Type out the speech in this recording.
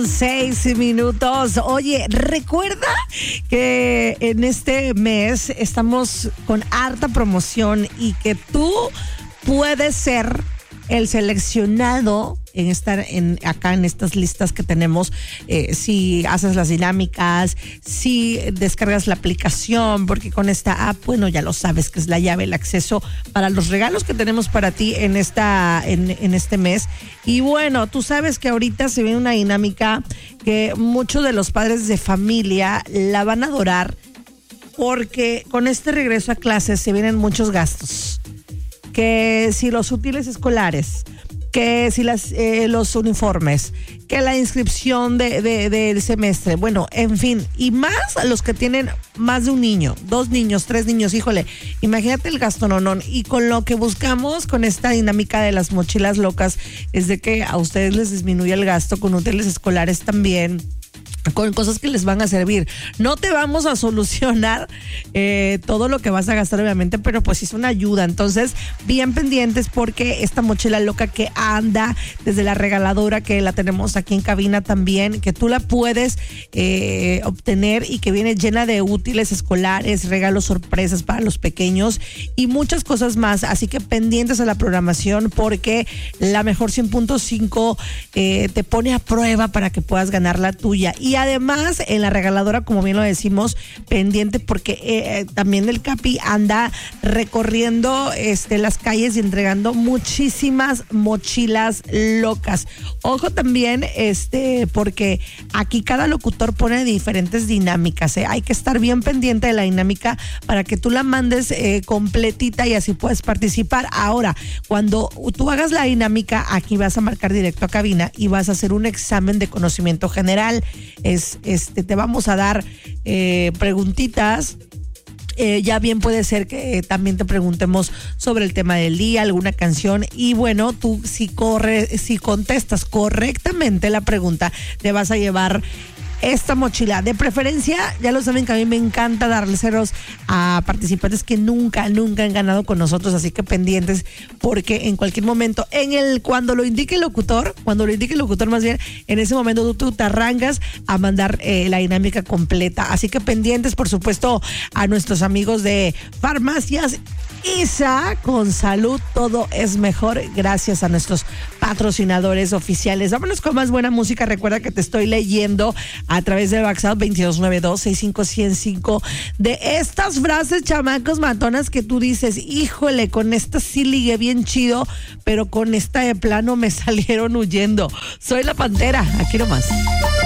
8:06. Oye, recuerda que en este mes estamos con harta promoción y que tú puedes ser el seleccionado en estar acá en estas listas que tenemos, si haces las dinámicas, si descargas la aplicación, porque con esta app, bueno, ya lo sabes que es la llave, el acceso para los regalos que tenemos para ti en este mes. Y bueno, tú sabes que ahorita se viene una dinámica que muchos de los padres de familia la van a adorar, porque con este regreso a clases se vienen muchos gastos. Que si los útiles escolares, que si los uniformes, que la inscripción del semestre, bueno, en fin, y más los que tienen más de un niño, 2 niños, 3 niños, híjole, imagínate el gasto, no, y con lo que buscamos con esta dinámica de las mochilas locas es de que a ustedes les disminuya el gasto con útiles escolares también, con cosas que les van a servir. No te vamos a solucionar todo lo que vas a gastar, obviamente, pero pues es una ayuda. Entonces, bien pendientes, porque esta mochila loca que anda desde la regaladora, que la tenemos aquí en cabina también, que tú la puedes obtener y que viene llena de útiles escolares, regalos sorpresas para los pequeños y muchas cosas más. Así que pendientes a la programación, porque la mejor 100.5 te pone a prueba para que puedas ganar la tuya. Y además, en la regaladora, como bien lo decimos, pendiente, porque también el Capi anda recorriendo las calles y entregando muchísimas mochilas locas. Ojo también, porque aquí cada locutor pone diferentes dinámicas. Hay que estar bien pendiente de la dinámica para que tú la mandes completita y así puedes participar. Ahora, cuando tú hagas la dinámica, aquí vas a marcar directo a cabina y vas a hacer un examen de conocimiento general. Te vamos a dar preguntitas. Ya bien puede ser que también te preguntemos sobre el tema del día, alguna canción, y bueno, tú si contestas correctamente la pregunta, te vas a llevar esta mochila. De preferencia, ya lo saben que a mí me encanta darles a participantes que nunca han ganado con nosotros, así que pendientes, porque en cualquier momento, cuando lo indique el locutor más bien, en ese momento tú te arrancas a mandar la dinámica completa. Así que pendientes, por supuesto, a nuestros amigos de Farmacias ISA. Con salud todo es mejor, gracias a nuestros patrocinadores oficiales. Vámonos con más buena música. Recuerda que te estoy leyendo a través del WhatsApp 2292-65105 de estas frases, chamacos matonas, que tú dices, híjole, con esta sí ligué bien chido, pero con esta de plano me salieron huyendo. Soy la Pantera, aquí nomás.